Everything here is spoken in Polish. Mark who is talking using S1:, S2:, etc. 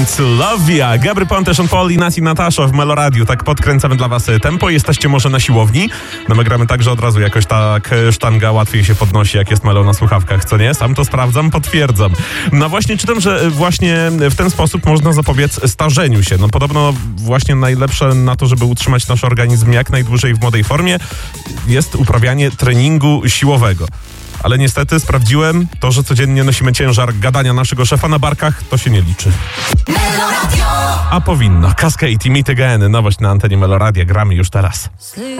S1: Więc Lovia, Gabry Ponte, Sean Paul i Nati Natasza w Meloradiu. Tak podkręcamy dla was tempo. Jesteście może na siłowni? No my gramy tak, że od razu jakoś tak sztanga łatwiej się podnosi, jak jest Melo na słuchawkach, co nie? Sam to sprawdzam, potwierdzam. No właśnie czytam, że właśnie w ten sposób można zapobiec starzeniu się. No podobno właśnie najlepsze na to, żeby utrzymać nasz organizm jak najdłużej w młodej formie, jest uprawianie treningu siłowego. Ale niestety sprawdziłem, to, że codziennie nosimy ciężar gadania naszego szefa na barkach, to się nie liczy. A powinno. Cascade i Meet Again. Nowość na antenie Meloradia. Gramy już teraz.